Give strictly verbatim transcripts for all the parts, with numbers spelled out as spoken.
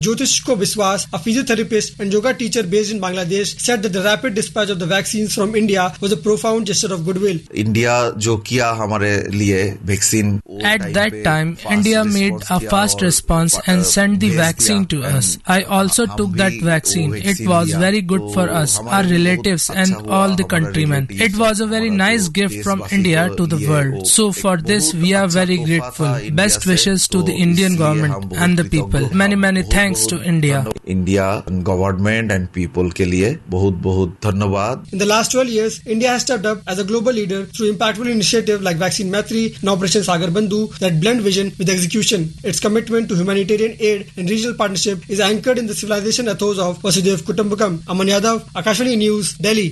Jyotishko Biswas, a physiotherapist and yoga teacher based in Bangladesh, said that the rapid dispatch of the vaccines from India was a profound gesture of goodwill. India जो किया हमारे लिए vaccine. At that time, India made a fast response and sent the vaccine to us. I also took that vaccine. It was very good for us, our relatives and all the countrymen. It was a very nice gift from India to the world. So for this, we are very grateful. Best wishes to the Indian government and the people. Many, many thanks to India. India government and people के लिए बहुत बहुत धन्यवाद. In the last twelve years, India has stepped up as a global leader through impactful initiatives like Vaccine Maitri and Operation Sagar Bandhu that blend vision with execution. Its commitment to humanitarian aid and regional partnership is anchored in the civilization ethos of Vasudhaiv Kutumbakam. Aman Yadav, Akashvani News, Delhi.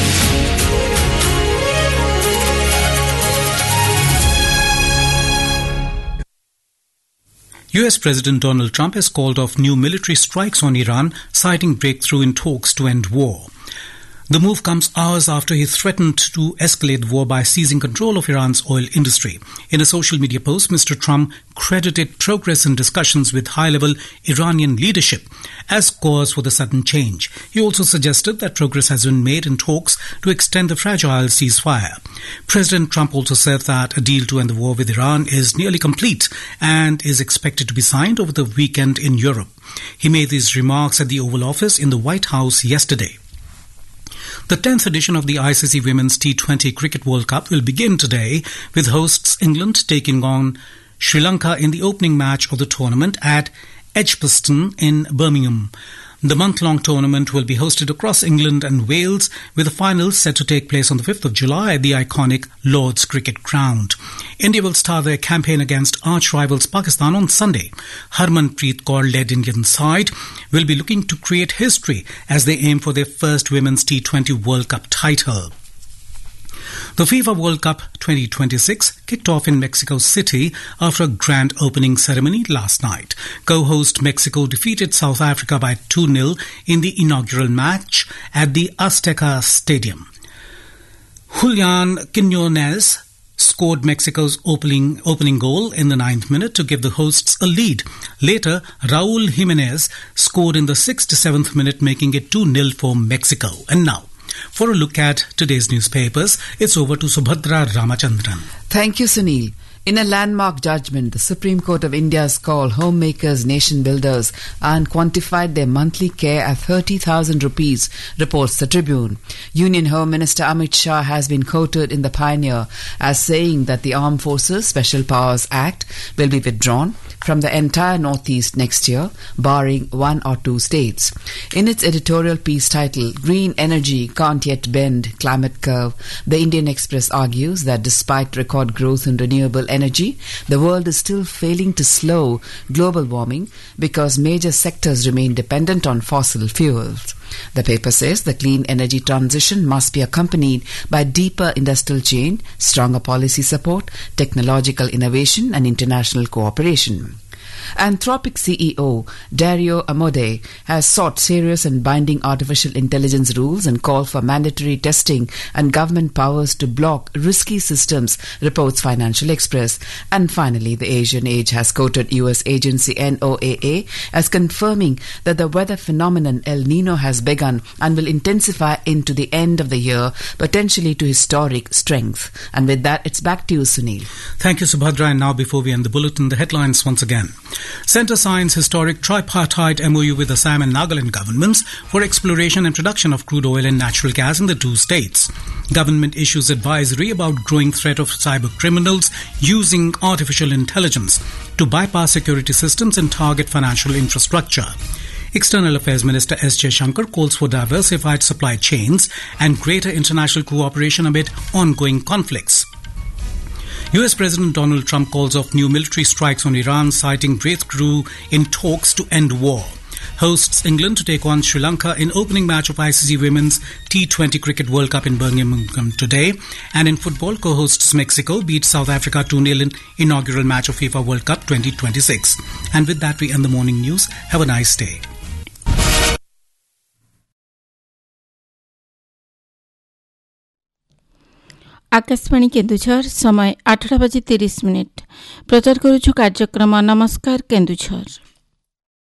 U S President Donald Trump has called off new military strikes on Iran, citing breakthrough in talks to end war. The move comes hours after he threatened to escalate the war by seizing control of Iran's oil industry. In a social media post, Mister Trump credited progress in discussions with high-level Iranian leadership as cause for the sudden change. He also suggested that progress has been made in talks to extend the fragile ceasefire. President Trump also said that a deal to end the war with Iran is nearly complete and is expected to be signed over the weekend in Europe. He made these remarks at the Oval Office in the White House yesterday. The tenth edition of the I C C Women's T twenty Cricket World Cup will begin today, with hosts England taking on Sri Lanka in the opening match of the tournament at Edgbaston in Birmingham. The month-long tournament will be hosted across England and Wales, with the finals set to take place on the fifth of July at the iconic Lord's Cricket Ground. India will start their campaign against arch-rivals Pakistan on Sunday. Harmanpreet Kaur-led Indian side will be looking to create history as they aim for their first Women's T twenty World Cup title. The FIFA World Cup twenty twenty-six kicked off in Mexico City after a grand opening ceremony last night. Co-host Mexico defeated South Africa by two nil in the inaugural match at the Azteca Stadium. Julian Quiñones scored Mexico's opening, opening goal in the ninth minute to give the hosts a lead. Later, Raul Jimenez scored in the sixth to seventh minute, making it two nil for Mexico. And now, for a look at today's newspapers, it's over to Subhadra Ramachandran. Thank you, Sunil. In a landmark judgment, the Supreme Court of India's called homemakers nation builders and quantified their monthly care at thirty thousand rupees, reports the Tribune. Union Home Minister Amit Shah has been quoted in the Pioneer as saying that the Armed Forces Special Powers Act will be withdrawn from the entire Northeast next year, barring one or two states. In its editorial piece titled Green Energy Can't Yet Bend Climate Curve, the Indian Express argues that despite record growth in renewable energy, the world is still failing to slow global warming because major sectors remain dependent on fossil fuels. The paper says the clean energy transition must be accompanied by deeper industrial change, stronger policy support, technological innovation and international cooperation. Anthropic C E O Dario Amodei has sought serious and binding artificial intelligence rules and called for mandatory testing and government powers to block risky systems, reports Financial Express. And finally, the Asian Age has quoted U S agency N O A A as confirming that the weather phenomenon El Nino has begun and will intensify into the end of the year, potentially to historic strength. And with that, it's back to you, Sunil. Thank you, Subhadra. And now, before we end the bulletin, the headlines once again. Centre signs historic tripartite M O U with Assam and Nagaland governments for exploration and production of crude oil and natural gas in the two states. Government issues advisory about growing threat of cyber criminals using artificial intelligence to bypass security systems and target financial infrastructure. External Affairs Minister S. Jaishankar calls for diversified supply chains and greater international cooperation amid ongoing conflicts. U S President Donald Trump calls off new military strikes on Iran, citing breakthrough in talks to end war. Hosts England to take on Sri Lanka in opening match of I C C Women's T twenty Cricket World Cup in Birmingham today. And in football, co-hosts Mexico beat South Africa two nil in inaugural match of FIFA World Cup twenty twenty-six. And with that, we end the morning news. Have a nice day. Akashvani Keonjhar समय आठटा बजे तीस minute प्रचार करुछु कार्यक्रम नमस्कार केन्दुझर।